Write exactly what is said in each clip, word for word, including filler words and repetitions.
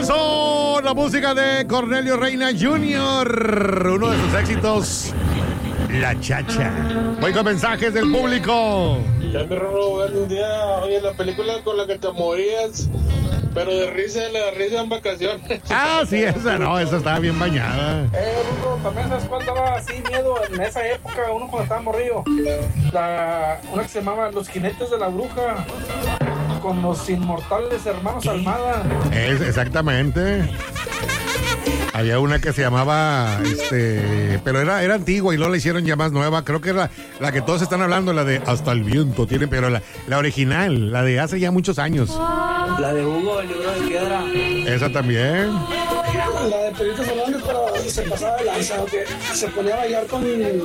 Eso, la música de Cornelio Reina junior Uno de sus éxitos, La Chacha. Voy con mensajes del público. Ya me robó un día, oye, la película con la que te morías, pero de risa, la risa en vacaciones. Ah, sí, esa no, esa estaba bien bañada. Eh, Rulo, también sabes cuál daba así miedo en esa época, uno cuando estaba morrido. La, una que se llamaba Los Jinetes de la Bruja, con los inmortales hermanos Almada. Es, exactamente. Había una que se llamaba, este, pero era, era antigua y luego la hicieron ya más nueva. Creo que era la que todos están hablando, la de Hasta el viento tiene, pero la, la original, la de hace ya muchos años. La de Hugo, el libro de piedra. Esa también. La de Pedrito Fernández, pero se pasaba de lanza, que se ponía a bailar con...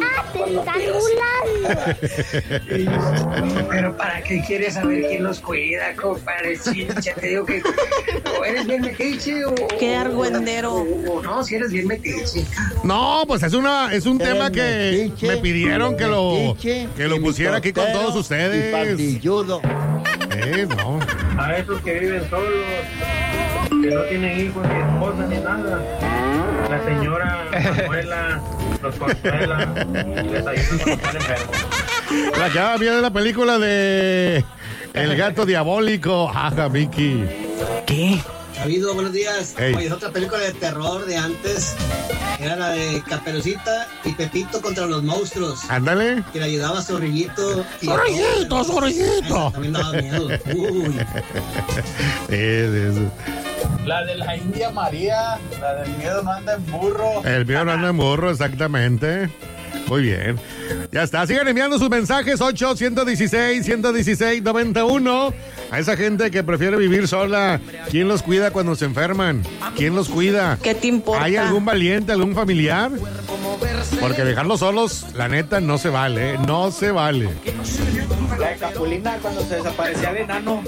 Pero ¿para qué quieres saber quién los cuida, compadre? Chincha, te digo que o eres bien metiche o... Qué argüendero. O, o no, si eres bien metiche. No, pues es una es un tema que metiche, me pidieron que lo metiche, que lo pusiera aquí con todos y ustedes. pandilludo. Eh, no. A esos que viven solos, que no tienen hijos ni esposa ni nada. La señora, la abuela, los consuela, les ayudan cuando están enfermos. La que daba miedo de la película de El Gato Diabólico. Ajá, Vicky. ¿Qué? Habido, buenos días. Hey. Oye, otra película de terror de antes era la de Caperucita y Pepito contra los monstruos. Ándale. Que le ayudaba a Zorrillito. Y Zorrillito, Zorrillito. También daba miedo. Uy. Es, es. La de la India María, la del miedo no anda en burro. El mío no anda en burro, exactamente. Muy bien. Ya está. Sigan enviando sus mensajes. ocho, ciento dieciséis, ciento dieciséis, noventa y uno. A esa gente que prefiere vivir sola. ¿Quién los cuida cuando se enferman? ¿Quién los cuida? ¿Qué te importa? ¿Hay algún valiente, algún familiar? Porque dejarlos solos, la neta, no se vale, ¿eh? No se vale. La de Capulina cuando se desaparecía el enano.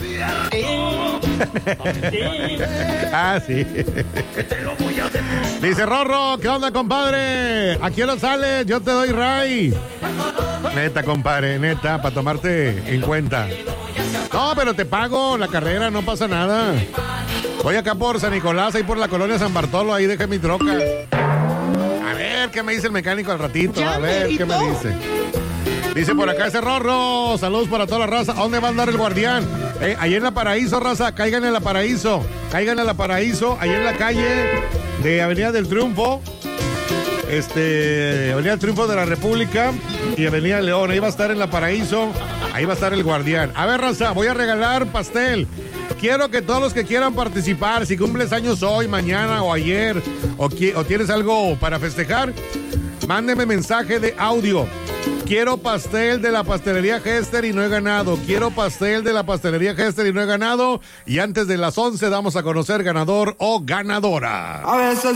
Ah, sí. Dice Rorro, ¿qué onda, compadre? ¿A quién lo sales? Yo te doy ray. Neta, compadre, neta, para tomarte en cuenta. No, pero te pago la carrera, no pasa nada. Voy acá por San Nicolás, ahí por la colonia San Bartolo, ahí dejé mi troca. A ver qué me dice el mecánico al ratito, a ver qué me dice. Dice por acá ese Rorro, saludos para toda la raza. ¿A dónde va a andar el guardián? Eh, ahí en la Paraíso, raza, caigan en la Paraíso. Caigan en la Paraíso, ahí en la calle de Avenida del Triunfo. Este, Avenida del Triunfo de la República y Avenida León. Ahí va a estar en la Paraíso, ahí va a estar el guardián. A ver, raza, voy a regalar pastel. Quiero que todos los que quieran participar, si cumples años hoy, mañana o ayer, o, qui- o tienes algo para festejar, mándeme mensaje de audio. Quiero pastel de la pastelería Hester y no he ganado. Quiero pastel de la pastelería Hester y no he ganado. Y antes de las once damos a conocer ganador o ganadora. A veces